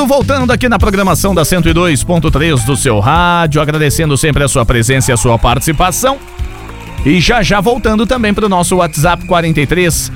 voltando aqui na programação da 102.3 do seu rádio, agradecendo sempre a sua presença e a sua participação. E já voltando também para o nosso WhatsApp 43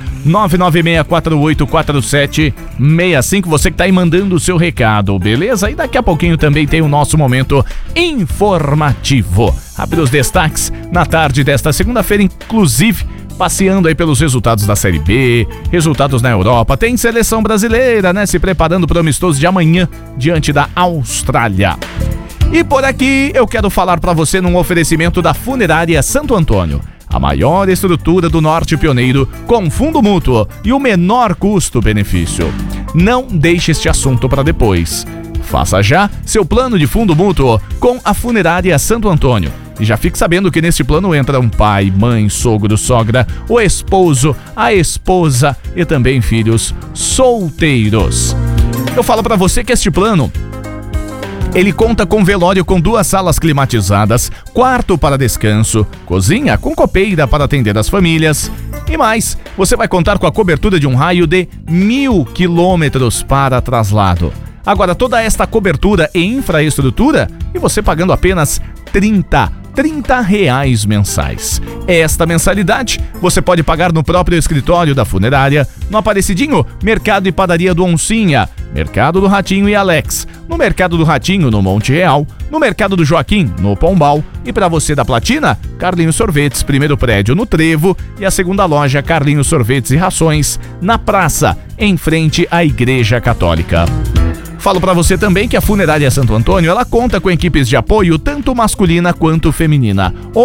996484765, você que tá aí mandando o seu recado, beleza? E daqui a pouquinho também tem o nosso momento informativo. Abre os destaques na tarde desta segunda-feira, inclusive passeando aí pelos resultados da Série B, resultados na Europa, tem seleção brasileira, né? Se preparando para o amistoso de amanhã diante da Austrália. E por aqui eu quero falar para você num oferecimento da Funerária Santo Antônio. A maior estrutura do Norte Pioneiro, com fundo mútuo e o menor custo-benefício. Não deixe este assunto para depois. Faça já seu plano de fundo mútuo com a Funerária Santo Antônio. E já fique sabendo que neste plano entra um pai, mãe, sogro, sogra, o esposo, a esposa e também filhos solteiros. Eu falo para você que este plano ele conta com velório com 2 salas climatizadas, quarto para descanso, cozinha com copeira para atender as famílias. E mais, você vai contar com a cobertura de um raio de 1.000 quilômetros para traslado. Agora, toda esta cobertura e infraestrutura, e você pagando apenas R$30 mensais. Esta mensalidade você pode pagar no próprio escritório da funerária, no Aparecidinho, Mercado e Padaria do Oncinha, Mercado do Ratinho e Alex, no Mercado do Ratinho, no Monte Real, no Mercado do Joaquim, no Pombal, e para você da Platina, Carlinhos Sorvetes, primeiro prédio no Trevo, e a segunda loja Carlinhos Sorvetes e Rações, na praça, em frente à Igreja Católica. Falo para você também que a Funerária Santo Antônio, ela conta com equipes de apoio tanto masculina quanto feminina.